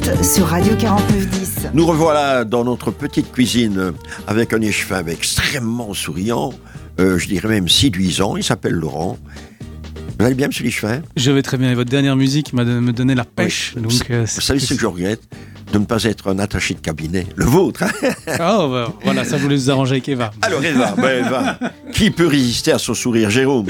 écoute sur Radio 49.10. Nous revoilà dans notre petite cuisine avec un échevin extrêmement souriant, je dirais même séduisant. Il s'appelle Laurent. Vous allez bien, monsieur l'échevin? Je vais très bien. Et votre dernière musique me donné la pêche. Oui. Donc, vous savez ce que je regrette? De ne pas être un attaché de cabinet. Le vôtre. Oh, bah, voilà, ça je voulais vous arranger avec Eva. Alors Eva, qui peut résister à son sourire? Jérôme,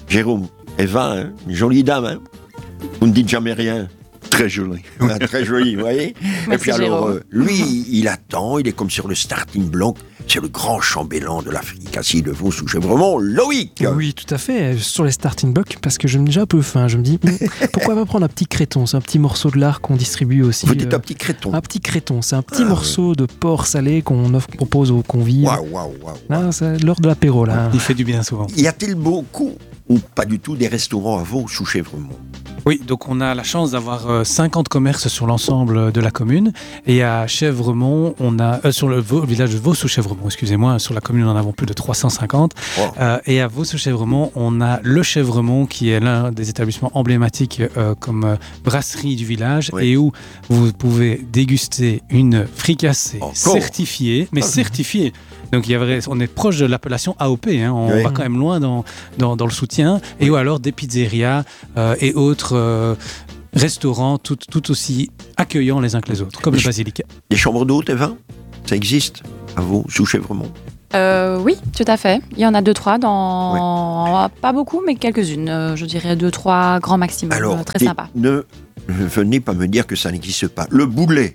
Eva, hein, une jolie dame. Hein. Vous ne dites jamais rien. Très joli, très joli, vous voyez. Merci, et puis alors, lui, il attend, il est comme sur le starting block. C'est le grand chambellan de l'Afrique, assis de Vaux sous Chèvremont, Loïc. Oui, tout à fait, sur les starting blocks, parce que j'ai déjà un peu faim. Je me dis, pourquoi pas prendre un petit créton? C'est un petit morceau de lard qu'on distribue aussi. Vous dites un petit créton? Un petit créton, c'est un petit morceau de porc salé qu'on propose aux convives. Waouh. Là, c'est l'heure de l'apéro, là. Il fait du bien souvent. Y a-t-il beaucoup ou pas du tout des restaurants à Vaux sous Chèvremont? Oui, donc on a la chance d'avoir 50 commerces sur l'ensemble de la commune. Et à Chèvremont, on a sur le village de Vaux-sous-Chèvremont, excusez-moi, sur la commune, nous en avons plus de 350. Wow. Et à Vaux-sous-Chèvremont, on a le Chèvremont, qui est l'un des établissements emblématiques comme brasserie du village, Oui. et où vous pouvez déguster une fricassée certifiée, mais certifiée. Donc on est proche de l'appellation AOP, hein, on va quand même loin dans le soutien, et ou alors des pizzerias et autres restaurants tout aussi accueillants les uns que les autres, comme le Basilic. Des chambres d'hôtes, Eva? Ça existe à Vaux sous Chèvremont? Oui, tout à fait. Il y en a 2-3 pas beaucoup, mais quelques-unes. Je dirais 2-3 grands maximum. Alors, très sympa. Ne venez pas me dire que ça n'existe pas. Le boulet,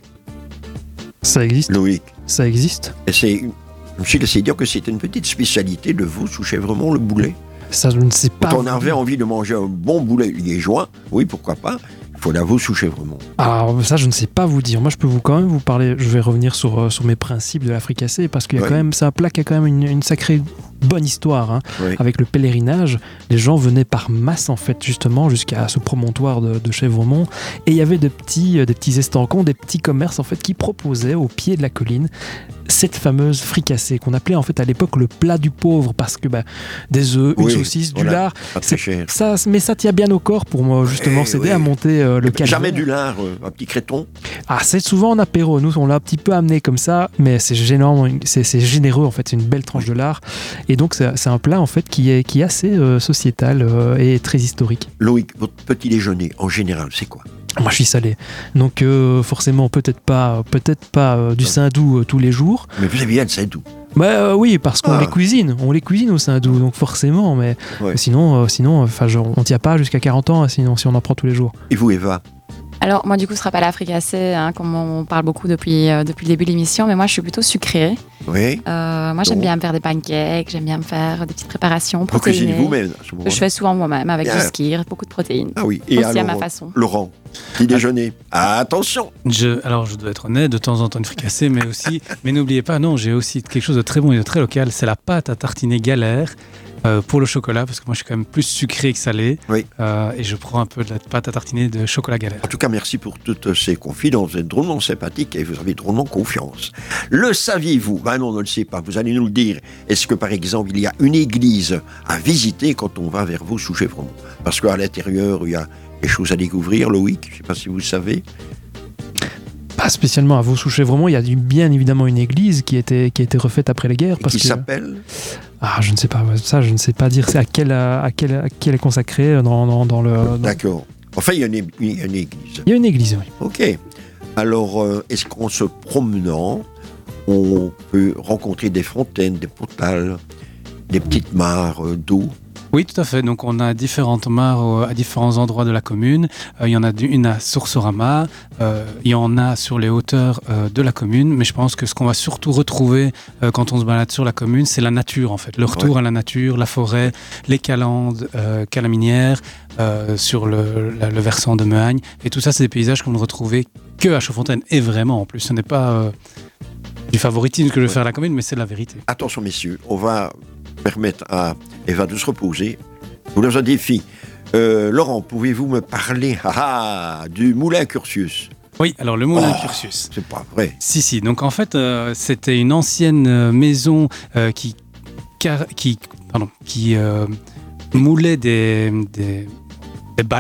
Ça existe. Loïc. Ça existe. Et je me suis laissé dire que c'était une petite spécialité de Vaux sous Chèvremont, le boulet. Ça, je ne sais pas. Quand on avait envie de manger un bon boulet liégeois, oui, pourquoi pas, il faut la Vaux sous Chèvremont. Alors ça, je ne sais pas vous dire. Moi, je peux quand même vous parler. Je vais revenir sur mes principes de la fricassée, parce qu'il y a quand même, c'est un plat qui a quand même une sacrée bonne histoire. Hein. Oui. Avec le pèlerinage, les gens venaient par masse en fait justement jusqu'à ce promontoire de Chèvremont, et il y avait des petits estancons, des petits commerces en fait qui proposaient au pied de la colline cette fameuse fricassée qu'on appelait en fait à l'époque le plat du pauvre, parce que des œufs, une saucisse, du lard, pas très cher. mais ça tient bien au corps pour moi justement s'aider à monter le calvaire. Jamais du lard, un petit créton. Ah, c'est souvent en apéro. Nous, on l'a un petit peu amené comme ça, mais c'est généreux en fait. C'est une belle tranche de lard, et donc c'est un plat en fait qui est assez sociétal et très historique. Loïc, votre petit déjeuner en général, c'est quoi? Moi, je suis salé, donc forcément peut-être pas du saindoux tous les jours. Mais vous avez bien le saindoux. Oui, parce qu'on les cuisine au saindoux, donc forcément. Mais sinon, on tient pas jusqu'à 40 ans, sinon si on en prend tous les jours. Et vous, Eva? Alors, moi, du coup, ce sera pas la fricassée, hein, comme on parle beaucoup depuis le début de l'émission, mais moi, je suis plutôt sucrée. Oui. Moi, j'aime bien me faire des pancakes, j'aime bien me faire des petites préparations Vous protéinées. cuisinez vous-même à ce moment-là? Je fais souvent moi-même, avec du skyr, beaucoup de protéines. Ah oui. Et aussi alors, à ma façon. Laurent, petit déjeuner. Attention. Alors, je dois être honnête, de temps en temps une fricassée, mais n'oubliez pas, non, j'ai aussi quelque chose de très bon et de très local, c'est la pâte à tartiner Galère. Pour le chocolat, parce que moi je suis quand même plus sucré que salé, et je prends un peu de la pâte à tartiner de chocolat Galère. En tout cas, merci pour toutes ces confidences. Vous êtes drôlement sympathique et vous avez drôlement confiance. Le saviez-vous? Non, on ne le sait pas. Vous allez nous le dire. Est-ce que, par exemple, il y a une église à visiter quand on va vers Vaux sous Chèvremont? Parce qu'à l'intérieur, il y a des choses à découvrir, Loïc. Je ne sais pas si vous le savez. Pas spécialement à Vaux sous Chèvremont. Il y a bien évidemment une église qui a été refaite après la guerre. Qui s'appelle? Je ne sais pas. Ça, je ne sais pas dire. C'est à quelle est consacrée dans le. D'accord. Enfin, il y a une église. Il y a une église, oui. Ok. Alors, est-ce qu'en se promenant, on peut rencontrer des fontaines, des potales, des petites mares d'eau? Oui, tout à fait. Donc, on a différentes mares à différents endroits de la commune. Il y en a une à Soursorama, il y en a sur les hauteurs de la commune. Mais je pense que ce qu'on va surtout retrouver quand on se balade sur la commune, c'est la nature, en fait. Le retour à la nature, la forêt, les calandes, calaminières, sur le versant de Mehagne. Et tout ça, c'est des paysages qu'on ne retrouvait que à Chaudfontaine. Et vraiment, en plus, ce n'est pas du favoritisme que je vais faire à la commune, mais c'est la vérité. Attention, messieurs, on va permettre à Eva de se reposer. Vous avez un défi. Laurent, pouvez-vous me parler du moulin Curtius? Oui, alors le moulin Curtius. C'est pas vrai. Si. Donc en fait, c'était une ancienne maison qui moulait des balles.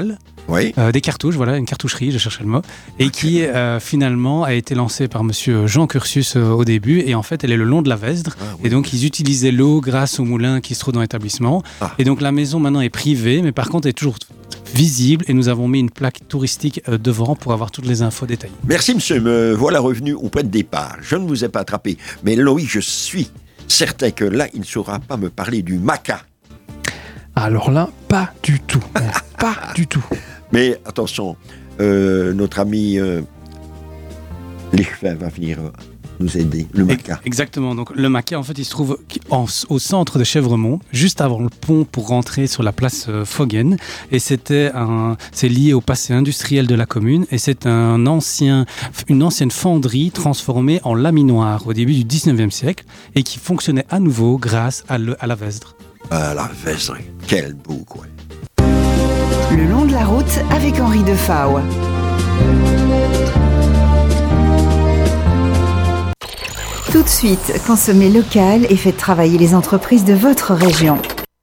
Oui. Des cartouches, voilà, une cartoucherie, je cherchais le mot, et qui finalement a été lancée par monsieur Jean Cursus au début, et en fait elle est le long de la Vesdre, et donc ils utilisaient l'eau grâce au moulin qui se trouve dans l'établissement, et donc la maison maintenant est privée, mais par contre elle est toujours visible, et nous avons mis une plaque touristique devant pour avoir toutes les infos détaillées. Merci monsieur, me voilà revenu au point de départ. Je ne vous ai pas attrapé, mais Loïc, je suis certain que là, il ne saura pas me parler du maca. Alors là, pas du tout. Pas du tout. Mais attention, notre ami Lichvin va venir nous aider, le maca. Exactement, donc le maca en fait il se trouve au centre de Chèvremont, juste avant le pont pour rentrer sur la place Foggen, et c'est lié au passé industriel de la commune, et c'est une ancienne fonderie transformée en laminoir au début du 19e siècle, et qui fonctionnait à nouveau grâce à la Vesdre. Ah, la Vesdre, quel beau coin. Le long de la route avec Henri Defao. Tout de suite, consommez local et faites travailler les entreprises de votre région.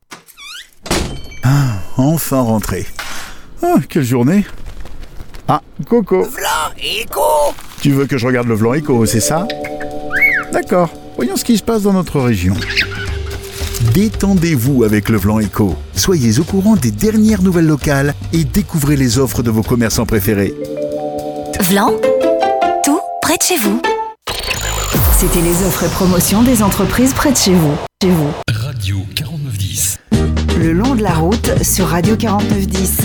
Ah, enfin rentré. Ah, quelle journée. Ah, Coco. Vlan Éco. Tu veux que je regarde le Vlan Éco, c'est ça? D'accord, voyons ce qui se passe dans notre région. Détendez-vous avec le Vlan Éco. Soyez au courant des dernières nouvelles locales et découvrez les offres de vos commerçants préférés. Vlan, tout près de chez vous. C'était les offres et promotions des entreprises près de chez vous. Radio 4910. Le long de la route sur Radio 4910.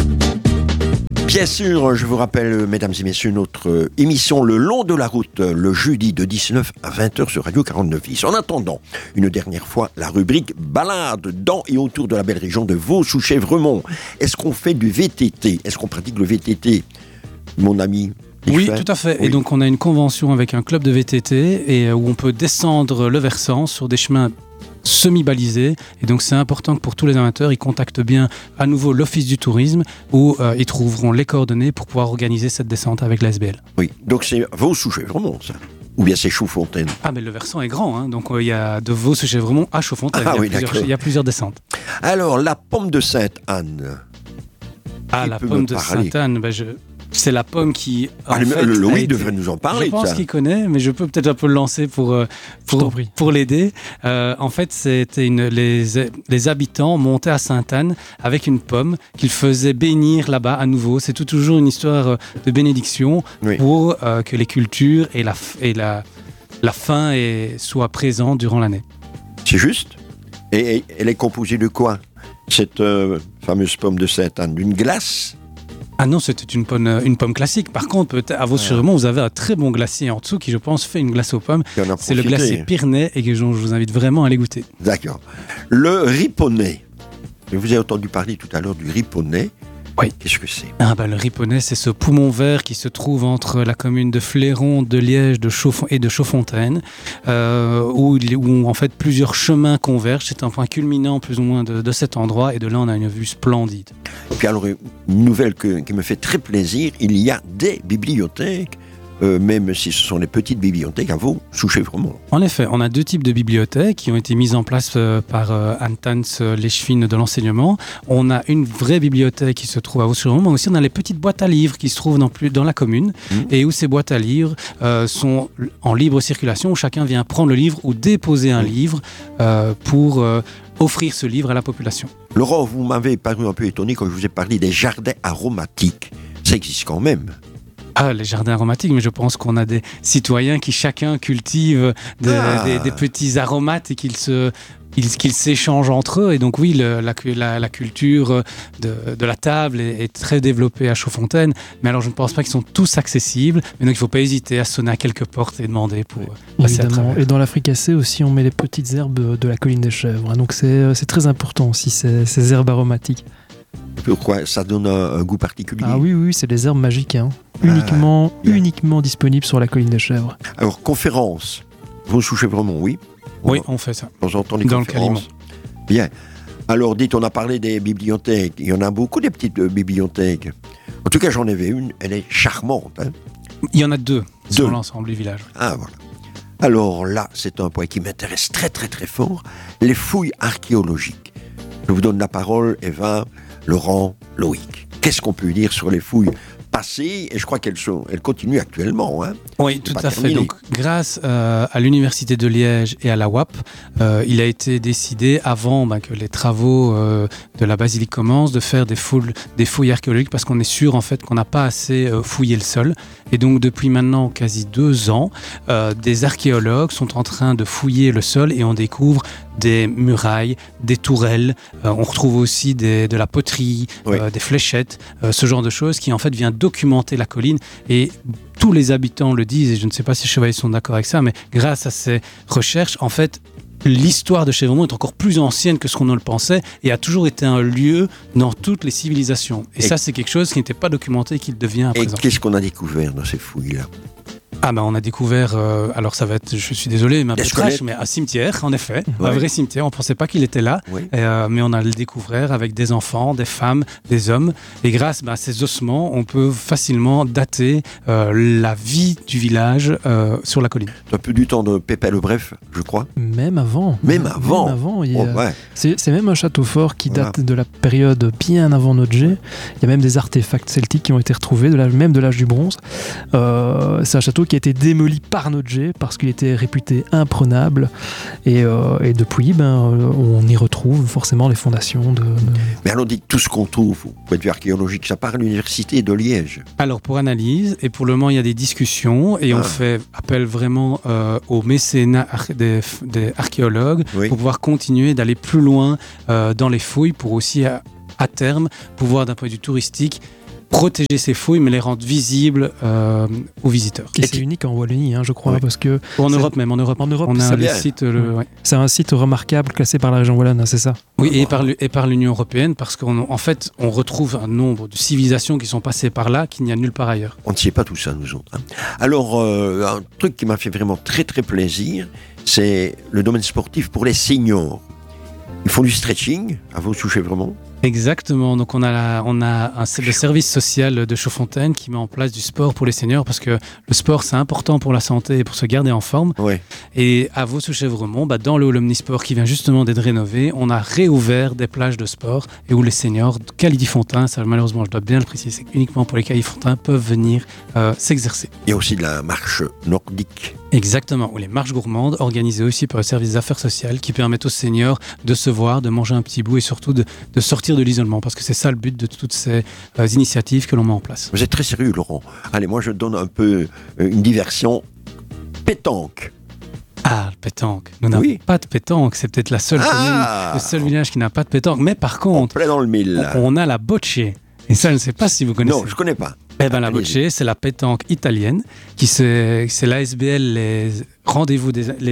Bien sûr, je vous rappelle, mesdames et messieurs, notre émission Le long de la route, le jeudi de 19 à 20h sur Radio 4910. En attendant, une dernière fois, la rubrique balade dans et autour de la belle région de Vaux-sous-Chèvremont. Est-ce qu'on fait du VTT? Est-ce qu'on pratique le VTT, mon ami? Oui, tout à fait. Oui. Et donc, on a une convention avec un club de VTT et où on peut descendre le versant sur des chemins semi-balisés. Et donc, c'est important que pour tous les amateurs, ils contactent bien à nouveau l'Office du tourisme où ils trouveront les coordonnées pour pouvoir organiser cette descente avec l'ASBL. Oui, donc c'est Vaux-sous-Chèvremont, ça. Ou bien c'est Chaudfontaine. Ah, mais le versant est grand, hein. Donc il y a de Vaux-sous-Chèvremont à Chaudfontaine. Il y a plusieurs descentes. Alors, la pomme de Sainte-Anne. Ah, la pomme de Sainte-Anne, c'est la pomme qui... Louis devrait nous en parler. Je pense qu'il connaît, mais je peux peut-être un peu le lancer pour l'aider. En fait, c'était les habitants montaient à Sainte-Anne avec une pomme qu'ils faisaient bénir là-bas à nouveau. C'est toujours une histoire de bénédiction pour que les cultures et la faim soient présentes durant l'année. C'est juste. Et elle est composée de quoi, cette fameuse pomme de Sainte-Anne? D'une glace? Ah non, c'était une pomme classique. Par contre, peut-être à Vaux-sous-Chèvremont, vous avez un très bon glacier en dessous qui, je pense, fait une glace aux pommes. C'est le glacier Pyrénées et que je vous invite vraiment à aller goûter. D'accord. Le riponnet. Je vous ai entendu parler tout à l'heure du riponnet. Oui. Qu'est-ce que c'est? Le riponnet, c'est ce poumon vert qui se trouve entre la commune de Fléron, de Liège et de Chaudfontaine, où en fait plusieurs chemins convergent. C'est un point culminant plus ou moins de cet endroit, et de là on a une vue splendide. Et puis alors, une nouvelle qui me fait très plaisir, il y a des bibliothèques, même si ce sont les petites bibliothèques à Vaux-sous-Chèvremont. En effet, on a deux types de bibliothèques qui ont été mises en place par Anne Tans, l'échevine de l'enseignement. On a une vraie bibliothèque qui se trouve à Vaux-sous-Chèvremont, mais aussi on a les petites boîtes à livres qui se trouvent dans la commune, et où ces boîtes à livres sont en libre circulation, où chacun vient prendre le livre ou déposer un livre pour offrir ce livre à la population. Laurent, vous m'avez paru un peu étonné quand je vous ai parlé des jardins aromatiques. Ça existe quand même. Ah, les jardins aromatiques, mais je pense qu'on a des citoyens qui chacun cultivent des petits aromates et qu'ils s'échangent entre eux. Et donc oui, la culture de la table est très développée à Chaudfontaine. Mais alors je ne pense pas qu'ils sont tous accessibles. Mais donc il ne faut pas hésiter à sonner à quelques portes et demander pour passer à travers. Et dans la fricassée aussi, on met les petites herbes de la colline des Chèvres. Donc c'est très important aussi, ces herbes aromatiques. Pourquoi? Ça donne un goût particulier. Ah oui, c'est des herbes magiques. Uniquement disponibles sur la colline des Chèvres. Alors, conférence. Vaux-sous-Chèvremont, oui? Oui, on fait ça. On entend les dans conférences. Le Calimont. Bien. Alors, dites, on a parlé des bibliothèques. Il y en a beaucoup, des petites bibliothèques. En tout cas, j'en avais une. Elle est charmante. Hein. Il y en a deux sur l'ensemble du village. Ah, voilà. Alors là, c'est un point qui m'intéresse très, très, très fort. Les fouilles archéologiques. Je vous donne la parole, Eva, Laurent, Loïc, qu'est-ce qu'on peut dire sur les fouilles passées? Et je crois qu'elles continuent actuellement. Hein. Oui, C'est tout pas à fait. terminé. Donc, grâce à l'Université de Liège et à la WAP, il a été décidé, avant que les travaux de la basilique commencent, de faire des fouilles archéologiques parce qu'on est sûr en fait qu'on n'a pas assez fouillé le sol. Et donc, depuis maintenant quasi 2 ans, des archéologues sont en train de fouiller le sol et on découvre des murailles, des tourelles. On retrouve aussi de la poterie, Oui. des fléchettes, ce genre de choses qui en fait vient documenter la colline. Et tous les habitants le disent, et je ne sais pas si les chevaliers sont d'accord avec ça, mais grâce à ces recherches, en fait, l'histoire de Chèvremont est encore plus ancienne que ce qu'on ne le pensait et a toujours été un lieu dans toutes les civilisations. Et ça, c'est quelque chose qui n'était pas documenté et qui le devient à Et présent. qu'est-ce qu'on a découvert dans ces fouilles-là? On a découvert, alors ça va être, je suis désolé, mais un Des peu trash, squelettes. mais un cimetière, en effet, un Ouais. vrai cimetière. On ne pensait pas qu'il était là, Oui. mais on a le découvert avec des enfants, des femmes, des hommes. Et grâce à ces ossements, on peut facilement dater la vie du village sur la colline. C'est un peu du temps de Pépin le Bref, je crois. Même avant. Même avant. il y a- Oh, ouais. C'est même un château fort qui Voilà. date de la période bien avant notre G. Il y a même des artefacts celtiques qui ont été retrouvés, même de l'âge du bronze. C'est un château qui a été démoli par notre G parce qu'il était réputé imprenable. Et depuis, on y retrouve forcément les fondations de... Mais alors, dites tout ce qu'on trouve au point de vue archéologique, ça part à l'université de Liège. Alors pour analyse, et pour le moment il y a des discussions et on Ah. fait appel vraiment au mécénat des archéologues Oui. pour pouvoir continuer d'aller plus loin dans les fouilles pour aussi à terme pouvoir d'un point de vue touristique protéger ces fouilles mais les rendre visibles aux visiteurs. Et c'est unique en Wallonie, je crois, Oui. parce que Ou en c'est- Europe même, en Europe. en Europe, on a c'est les bien. sites, ouais. c'est un site remarquable classé par la région wallonne, c'est ça? Oui, et par l'Union européenne parce qu'en fait on retrouve un nombre de civilisations qui sont passées par là qu'il n'y a nulle part ailleurs. On ne sait pas tout ça, nous autres. Hein. Alors, un truc qui m'a fait vraiment très très plaisir, c'est le domaine sportif pour les seniors. Ils font du stretching à Vaux-sous-Chèvremont. Exactement, donc on a le service social de Chaudfontaine qui met en place du sport pour les seniors parce que le sport c'est important pour la santé et pour se garder en forme. Ouais. Et à Vaux-sous-Chèvremont, dans le hall omnisport qui vient justement d'être rénové, on a réouvert des plages de sport et où les seniors de Calidifontaine, ça malheureusement je dois bien le préciser, c'est uniquement pour les Calidifontains, peuvent venir s'exercer. Il y a aussi de la marche nordique. Exactement, ou les marches gourmandes organisées aussi par le service des affaires sociales qui permettent aux seniors de se voir, de manger un petit bout et surtout de sortir de l'isolement parce que c'est ça le but de toutes ces initiatives que l'on met en place. Vous êtes très sérieux, Laurent. Allez, moi je donne un peu une diversion. Pétanque. Ah, le pétanque. Nous n'avons Oui. pas de pétanque, c'est peut-être la seule commune, le seul village qui n'a pas de pétanque. Mais par En contre, plein dans le mille. là. on a la bocce. Et ça, je ne sais pas si vous connaissez. Non, je ne connais pas. Eh ben, la Allez-y. bocce, c'est la pétanque italienne, c'est l'ASBL, les rendez-vous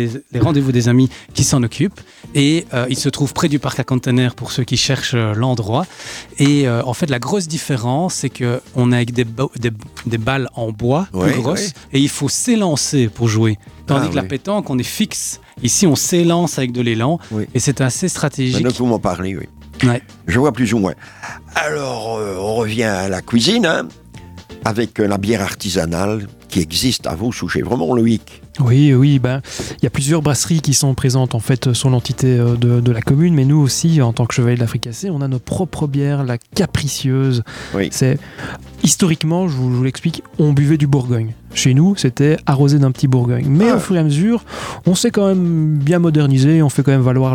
des amis qui s'en occupent. Et il se trouve près du parc à containers pour ceux qui cherchent l'endroit. Et en fait, la grosse différence, c'est qu'on est avec des balles en bois Ouais, plus grosses ouais. et il faut s'élancer pour jouer. Tandis Ah, que la oui. pétanque, on est fixe. Ici, on s'élance avec de l'élan Oui. et c'est assez stratégique. Maintenant que vous m'en parlez, oui. Ouais. Je vois plus ou moins. Alors, on revient à la cuisine, hein, avec la bière artisanale qui existe à Vaux-sous-Chèvremont, Loïc. Oui, il y a plusieurs brasseries qui sont présentes en fait sur l'entité de la commune, mais nous aussi, en tant que Chevalier de la Fricassée, on a notre propre bière, la Capricieuse. Oui. C'est historiquement, je vous l'explique, on buvait du Bourgogne. Chez nous, c'était arrosé d'un petit Bourgogne. Mais Ah. au fur et à mesure, on s'est quand même bien modernisé, on fait quand même valoir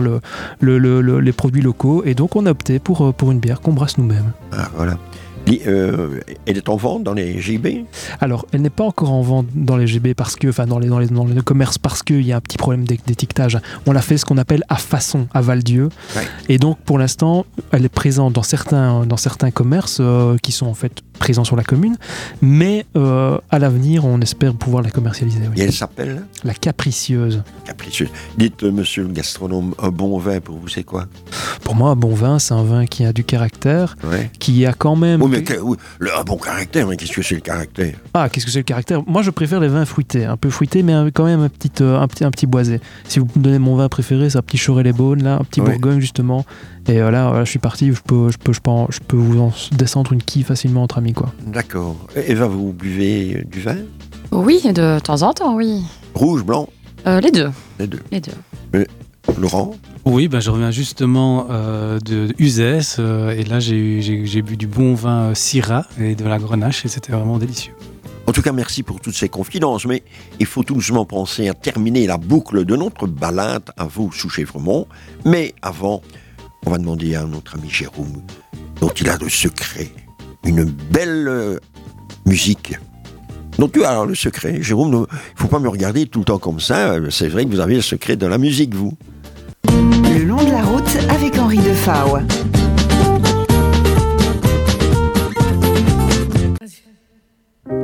les produits locaux, et donc on a opté pour une bière qu'on brasse nous-mêmes. Ah, voilà. Elle est en vente dans les JB. Alors, elle n'est pas encore en vente dans les GB parce que, enfin, dans les commerces parce qu'il y a un petit problème d'étiquetage. On l'a fait ce qu'on appelle à façon à Val-Dieu. Ouais. Et donc, pour l'instant, elle est présente dans certains commerces qui sont en fait présents sur la commune. Mais à l'avenir, on espère pouvoir la commercialiser. Oui. Et elle s'appelle La Capricieuse. Capricieuse. Dites, monsieur le gastronome, un bon vin pour vous, c'est quoi? Pour moi, un bon vin, c'est un vin qui a du caractère, Ouais. qui a quand même... Oui, mais un bon caractère, mais qu'est-ce que c'est le caractère? Ah, qu'est-ce que c'est le caractère? Moi, je préfère les vins fruités, un peu fruités, mais quand même un petit boisé. Si vous me donnez mon vin préféré, c'est un petit Choré-les-Beaunes, là, un petit Oui. Bourgogne, justement. Et là, je suis parti, je peux vous en descendre une quille facilement entre amis, quoi. D'accord. Eva, vous buvez du vin? Oui, de temps en temps, oui. Rouge, blanc? Les deux. Les deux. Les deux. Laurent? Oui, je reviens justement de Uzès et là j'ai bu du bon vin Syrah et de la Grenache et c'était vraiment délicieux. En tout cas, merci pour toutes ces confidences, mais il faut tout doucement penser à terminer la boucle de notre balade à vous sous Chèvremont. Mais avant, on va demander à notre ami Jérôme, dont il a le secret, une belle musique. Donc tu as le secret, Jérôme, il ne faut pas me regarder tout le temps comme ça, c'est vrai que vous avez le secret de la musique, vous. Le long de la route avec Henri Defao.